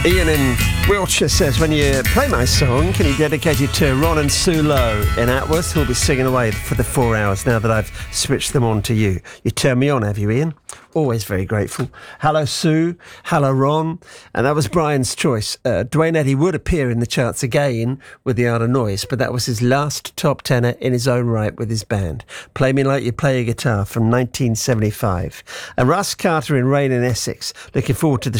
Ian in Wiltshire says, when you play my song, can you dedicate it to Ron and Sue Lowe in Atworth, who'll be singing away for the 4 hours now that I've switched them on to you. You turned me on, have you, Ian? Always very grateful. Hello, Sue. Hello, Ron. And that was Brian's choice. Dwayne Eddy would appear in the charts again with The Art of Noise, but that was his last top tenor in his own right with his band. Play Me Like You Play a Guitar from 1975. And Russ Carter in Rain in Essex. Looking forward to the